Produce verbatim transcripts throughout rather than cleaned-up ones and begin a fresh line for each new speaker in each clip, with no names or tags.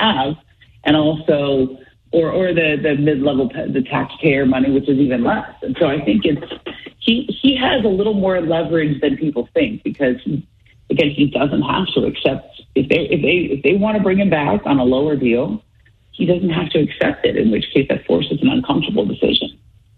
have, and also, or or the, the mid-level, the taxpayer money, which is even less. And so I think it's, he, he has a little more leverage than people think, because, again, he doesn't have to accept, if they, if they, if they want to bring him back on a lower deal, he doesn't have to accept it, in which case that forces an uncomfortable decision.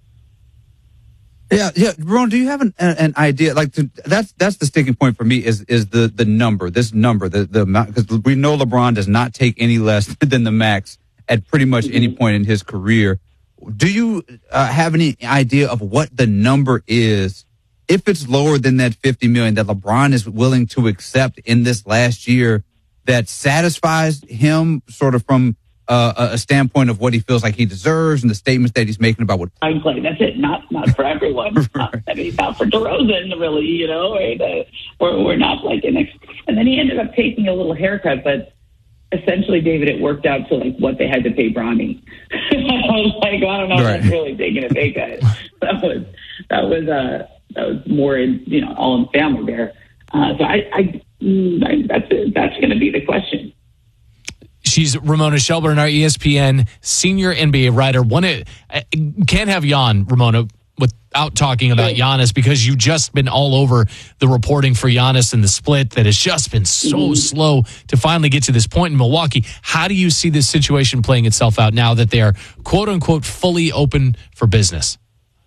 Yeah, yeah, Ron, do you have an, an idea? Like, to, that's that's the sticking point for me is is the the number, this number, the the because we know LeBron does not take any less than the max at pretty much mm-hmm. any point in his career. Do you uh, have any idea of what the number is, if it's lower than that fifty million that LeBron is willing to accept in this last year, that satisfies him, sort of from Uh, a standpoint of what he feels like he deserves and the statements that he's making about what
I'm playing? That's it. Not not for everyone. Right. Not, I mean, not for DeRozan, really. You know, right? Uh, we're we're not like an ex- and then he ended up taking a little haircut, but essentially, David, it worked out to like what they had to pay Bronny. I was like, I don't know, right. if that's really taking a pay cut. That was that was uh that was more in, you know, all in family there. Uh, so I, I, I that's it. That's going to be the question.
She's Ramona Shelburne, our E S P N senior N B A writer. One, can't have Jan, Ramona, without talking about Giannis, because you've just been all over the reporting for Giannis and the split that has just been so mm-hmm. slow to finally get to this point in Milwaukee. How do you see this situation playing itself out now that they are, quote unquote, fully open for business?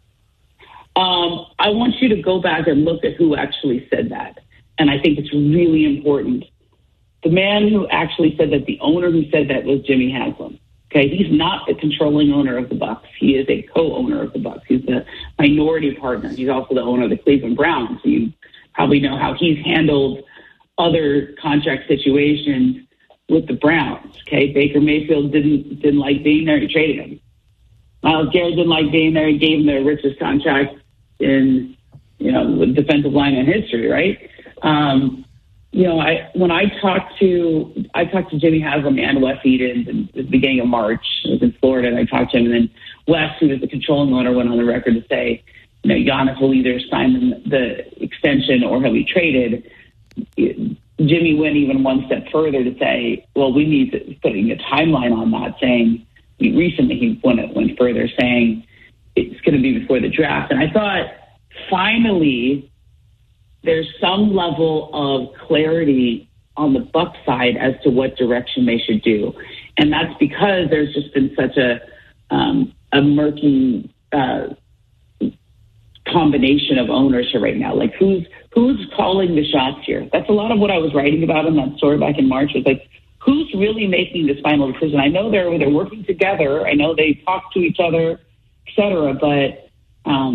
Um, I want you to go back and look at who actually said that. And I think it's really important. The man who actually said that, the owner who said that, was Jimmy Haslam. Okay, he's not the controlling owner of the Bucks. He is a co-owner of the Bucks. He's the minority partner. He's also the owner of the Cleveland Browns. So you probably know how he's handled other contract situations with the Browns. Okay, Baker Mayfield didn't didn't like being there. He traded him. Myles Garrett didn't like being there. He gave him the richest contract in, you know, defensive line in history. Right. Um, You know, I when I talked to I talked to Jimmy Haslam and Wes Edens in the beginning of March. I was in Florida, and I talked to him. And then Wes, who was the controlling owner, went on the record to say, you know, Giannis will either sign the extension or he'll be traded. Jimmy went even one step further to say, well, we need to putting a timeline on that. Saying recently he went went further, saying it's going to be before the draft. And I thought finally there's some level of clarity on the Bucs side as to what direction they should do. And that's because there's just been such a um, a murky uh, combination of owners here right now. Like, who's who's calling the shots here? That's a lot of what I was writing about in that story back in March, was like, who's really making this final decision? I know they're, they're working together. I know they talk to each other, et cetera, but um,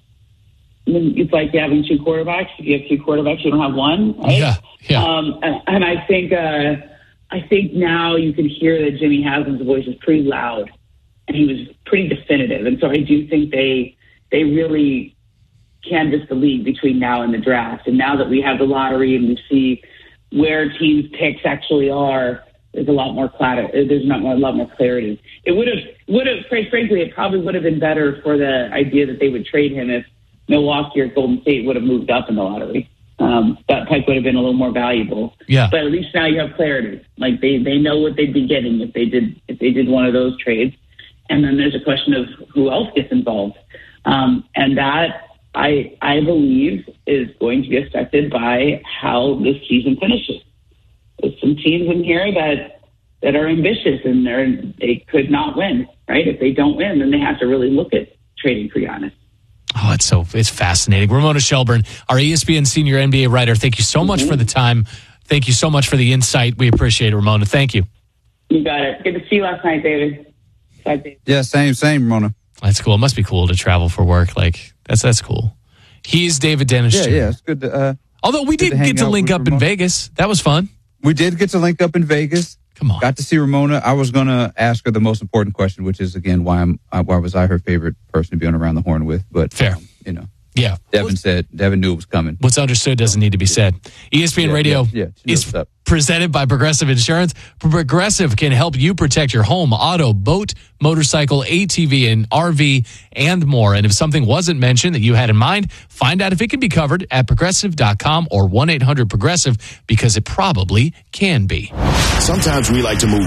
it's like you having two quarterbacks. If you have two quarterbacks, you don't have one. Right?
Yeah, yeah.
Um, and, and I think uh, I think now you can hear that Jimmy Haslam's voice is pretty loud, and he was pretty definitive. And so I do think they they really canvass the league between now and the draft. And now that we have the lottery and we see where teams' picks actually are, there's a lot more clarity. There's not a lot more clarity. It would have would have, quite frankly, it probably would have been better for the idea that they would trade him if Milwaukee or Golden State would have moved up in the lottery. Um, that pick would have been a little more valuable.
Yeah.
But at least now you have clarity. Like they, they know what they'd be getting if they did if they did one of those trades. And then there's a question of who else gets involved. Um, and that I I believe is going to be affected by how this season finishes. There's some teams in here that that are ambitious and they're they could not win. Right? If they don't win, then they have to really look at trading for Giannis.
Oh, it's so it's fascinating. Ramona Shelburne, our E S P N senior N B A writer, thank you so much mm-hmm. for the time. Thank you so much for the insight. We appreciate it, Ramona. Thank you.
You got it. Good to see you last night, David. Bye, David.
Yeah, same, same, Ramona.
That's cool. It must be cool to travel for work. Like, that's that's cool. He's David Dennis
Yeah,
Junior
yeah, it's good to... Uh,
Although we did
to
get to link up
Ramona.
in Vegas. That was fun.
We did get to link up in Vegas.
Come on.
Got to see Ramona. I was going to ask her the most important question, which is, again, why am uh, why was I her favorite person to be on Around the Horn with? But,
fair.
Um, you know.
Yeah.
Devin said, Devin knew it was coming.
What's understood doesn't need to be said. E S P N
yeah,
Radio
yeah, yeah,
is presented by Progressive Insurance. Progressive can help you protect your home, auto, boat, motorcycle, A T V, and R V, and more. And if something wasn't mentioned that you had in mind, find out if it can be covered at progressive dot com or one eight hundred progressive, because it probably can be.
Sometimes we like to move